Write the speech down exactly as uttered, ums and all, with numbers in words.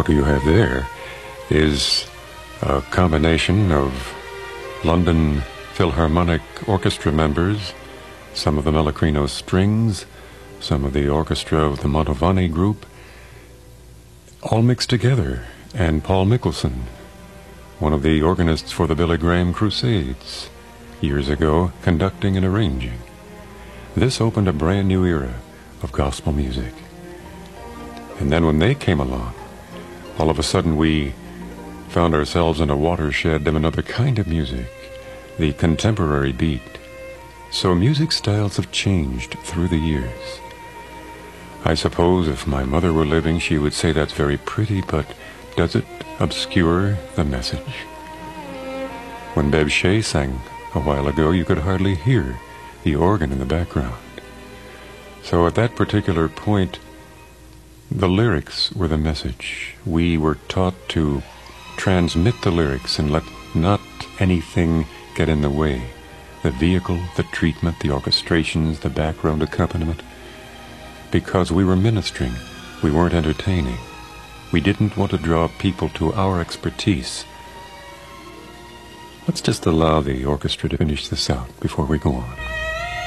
what you have there is a combination of London Philharmonic Orchestra members, some of the Mellecrino Strings, some of the orchestra of the Mantovani Group, all mixed together, and Paul Mickelson, one of the organists for the Billy Graham Crusades, years ago, conducting and arranging. This opened a brand new era of gospel music. And then when they came along, all of a sudden we found ourselves in a watershed of another kind of music, the contemporary beat. So music styles have changed through the years. I suppose if my mother were living, she would say that's very pretty, but does it obscure the message? When Bev Shea sang a while ago, you could hardly hear the organ in the background. So at that particular point, the lyrics were the message. We were taught to transmit the lyrics and let not anything get in the way. The vehicle, the treatment, the orchestrations, the background accompaniment. Because we were ministering, we weren't entertaining. We didn't want to draw people to our expertise. Let's just allow the orchestra to finish this out before we go on.